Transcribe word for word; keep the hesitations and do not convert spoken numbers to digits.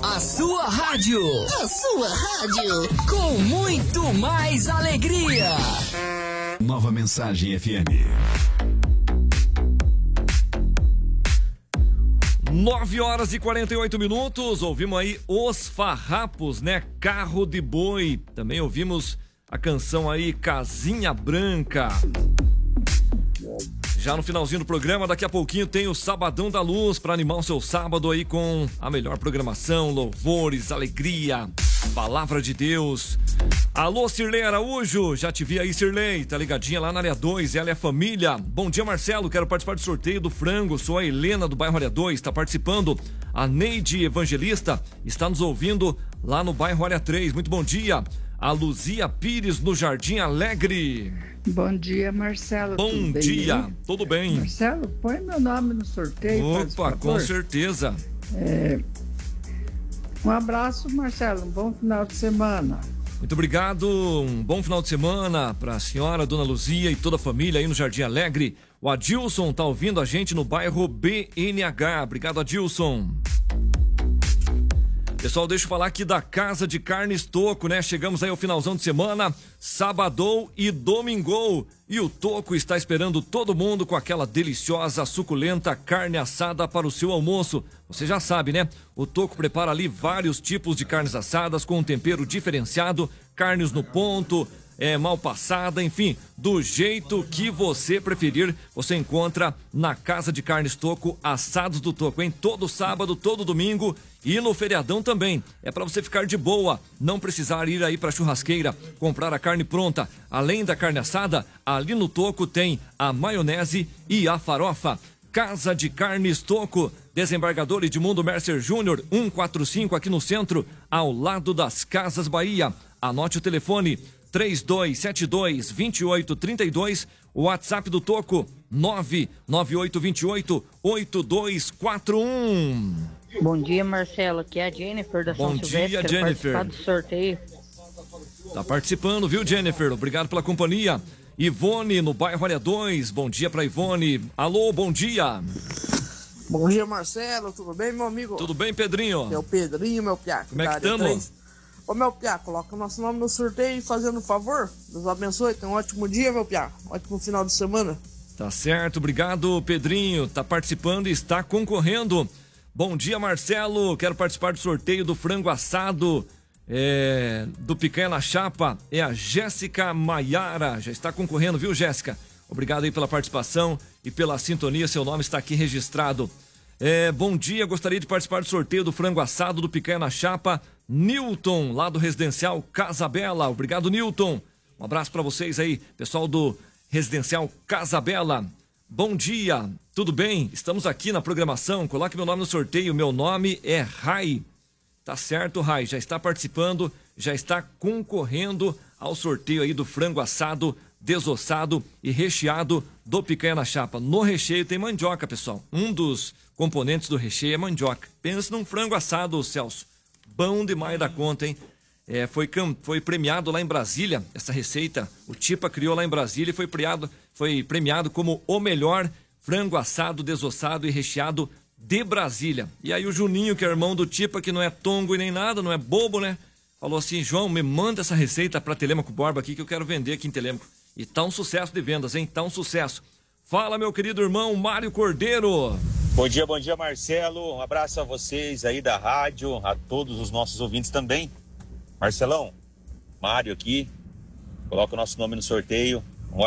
A sua rádio. A sua rádio. Com muito mais alegria. Nova Mensagem F M. nove horas e quarenta e oito minutos, ouvimos aí Os Farrapos, né? Carro de Boi. Também ouvimos a canção aí Casinha Branca. Já no finalzinho do programa, daqui a pouquinho tem o Sabadão da Luz para animar o seu sábado aí com a melhor programação, louvores, alegria, palavra de Deus. Alô, Cirlei Araújo, já te vi aí, Cirlei, tá ligadinha lá na área dois, ela é a família. Bom dia, Marcelo, quero participar do sorteio do frango, sou a Helena do bairro área dois, tá participando. A Neide Evangelista está nos ouvindo lá no bairro área três, muito bom dia. A Luzia Pires no Jardim Alegre. Bom dia, Marcelo. Bom tudo dia, bem? tudo bem? Marcelo, põe meu nome no sorteio. Opa, com certeza. É... Um abraço, Marcelo, um bom final de semana. Muito obrigado, um bom final de semana para a senhora, dona Luzia e toda a família aí no Jardim Alegre. O Adilson tá ouvindo a gente no bairro B N H. Obrigado, Adilson. Pessoal, deixa eu falar aqui da Casa de Carnes Toco, né? Chegamos aí ao finalzão de semana, sabadou e domingou. E o Toco está esperando todo mundo com aquela deliciosa, suculenta carne assada para o seu almoço. Você já sabe, né? O Toco prepara ali vários tipos de carnes assadas com um tempero diferenciado, carnes no ponto, é, mal passada, enfim, do jeito que você preferir, você encontra na Casa de Carnes Toco, assados do Toco, hein? Todo sábado, todo domingo e no feriadão também. É para você ficar de boa, não precisar ir aí para churrasqueira, comprar a carne pronta. Além da carne assada, ali no Toco tem a maionese e a farofa. Casa de Carnes Toco, desembargador Edmundo Mercer Júnior, cento e quarenta e cinco aqui no centro, ao lado das Casas Bahia. Anote o telefone três dois sete dois, dois oito três dois, o WhatsApp do Toco nove nove oito dois oito, oito dois quatro um. Bom dia, Marcelo, aqui é a Jennifer da Bom São Silvestre. dia, Quero Jennifer. participar do sorteio. Tá participando, viu, Jennifer? Obrigado pela companhia. Ivone, no bairro área dois, bom dia pra Ivone. Alô, bom dia. Bom dia, Marcelo, tudo bem, meu amigo? Tudo bem, Pedrinho? É o Pedrinho, meu piá. Como é que estamos? Ô, meu piá, coloca o nosso nome no sorteio fazendo um favor. Deus abençoe, tenha um ótimo dia, meu piá. Ótimo final de semana. Tá certo, obrigado, Pedrinho. Tá participando e está concorrendo. Bom dia, Marcelo. Quero participar do sorteio do frango assado é, do Picanha na Chapa. É a Jéssica Maiara. Já está concorrendo, viu, Jéssica? Obrigado aí pela participação e pela sintonia. Seu nome está aqui registrado. É, bom dia, gostaria de participar do sorteio do frango assado do Picanha na Chapa. Newton, lá do Residencial Casa Bela. Obrigado, Newton. Um abraço para vocês aí, pessoal do Residencial Casa Bela. Bom dia, tudo bem? Estamos aqui na programação. Coloque meu nome no sorteio. Meu nome é Rai. Tá certo, Rai? Já está participando, já está concorrendo ao sorteio aí do frango assado, desossado e recheado do Picanha na Chapa. No recheio tem mandioca, pessoal. Um dos componentes do recheio é mandioca. Pensa num frango assado, Celso. Bom demais da conta, hein? É, foi, foi premiado lá em Brasília, essa receita. O Tipa criou lá em Brasília e foi premiado, foi premiado como o melhor frango assado, desossado e recheado de Brasília. E aí o Juninho, que é irmão do Tipa, que não é tongo e nem nada, não é bobo, né? Falou assim, João, me manda essa receita pra Telêmaco Borba aqui que eu quero vender aqui em Telêmaco. E tá um sucesso de vendas, hein? Tá um sucesso. Fala, meu querido irmão Mário Cordeiro. Bom dia, bom dia, Marcelo. Um abraço a vocês aí da rádio, a todos os nossos ouvintes também. Marcelão, Mário aqui. Coloca o nosso nome no sorteio.